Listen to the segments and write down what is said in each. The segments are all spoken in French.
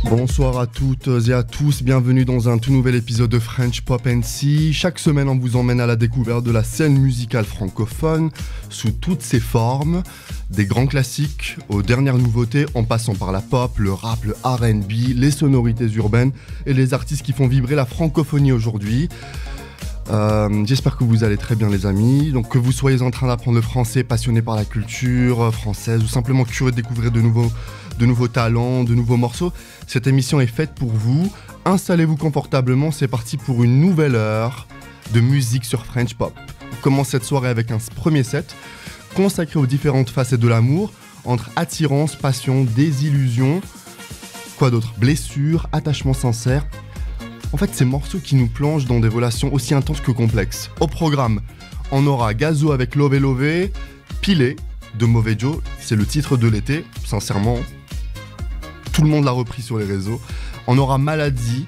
Bonsoir à toutes et à tous, bienvenue dans un tout nouvel épisode de French Pop NC. Chaque semaine, on vous emmène à la découverte de la scène musicale francophone sous toutes ses formes, des grands classiques aux dernières nouveautés, en passant par la pop, le rap, le R&B, les sonorités urbaines et les artistes qui font vibrer la francophonie aujourd'hui. J'espère que vous allez très bien les amis, donc que vous soyez en train d'apprendre le français, passionné par la culture française ou simplement curieux de découvrir de nouveaux talents, de nouveaux morceaux, cette émission est faite pour vous. Installez-vous confortablement, c'est parti pour une nouvelle heure de musique sur French Pop. On commence cette soirée avec un premier set consacré aux différentes facettes de l'amour, entre attirance, passion, désillusion, quoi d'autre, blessures, attachement sincère. En fait, ces morceaux qui nous plongent dans des relations aussi intenses que complexes. Au programme, on aura Gazo avec Love et Love, Pilé de Mauvais Joe, c'est le titre de l'été, sincèrement, tout le monde l'a repris sur les réseaux. On aura Maladie,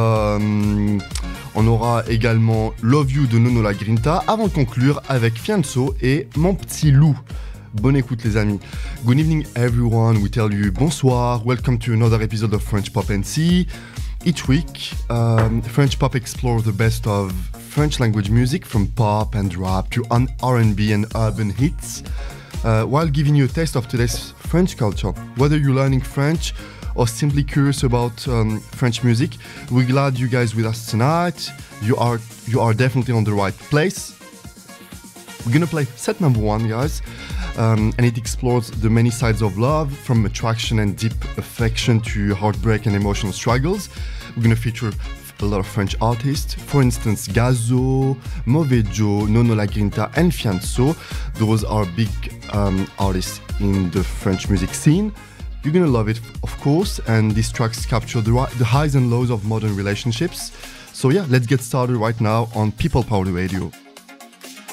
on aura également Love You de Nono La Grinta, avant de conclure avec Fianso et Mon Petit Loup. Bonne écoute les amis. Good evening everyone, we tell you bonsoir, welcome to another episode of French Pop NC. Each week, French Pop explores the best of French language music from pop and rap to R&B and urban hits, while giving you a taste of today's French culture. Whether you're learning French or simply curious about French music, we're glad you guys with us tonight. You are definitely on the right place. We're gonna play set number 1, guys, and it explores the many sides of love, from attraction and deep affection to heartbreak and emotional struggles. We're gonna feature a lot of French artists, for instance Gazo, Mauvais Joe, Nono La Grinta and Fianso. Those are big artists in the French music scene. You're gonna love it, of course, and these tracks capture the highs and lows of modern relationships. So yeah, let's get started right now on People Power Radio.